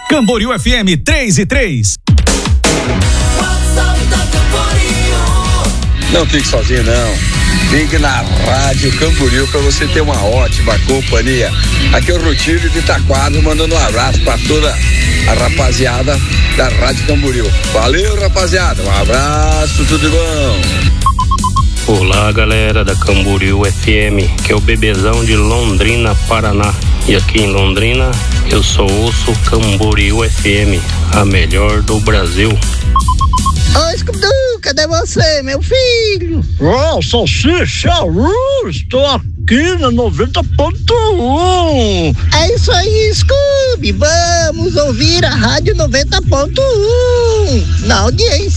Camboriú FM 3:3. Não fique sozinho, não. Ligue na Rádio Camboriú para você ter uma ótima companhia. Aqui é o Rutilio de Taquaro, mandando um abraço para toda a rapaziada da Rádio Camboriú. Valeu, rapaziada. Um abraço, tudo de bom. Olá, galera da Camboriú FM, que é o Bebezão de Londrina, Paraná. E aqui em Londrina, eu só ouço Camboriú FM, a melhor do Brasil. Ô, Scooby-Doo, cadê você, meu filho? Ô, Salsicha, estou aqui na 90.1. É isso aí, Scooby, vamos ouvir a Rádio 90.1 na audiência.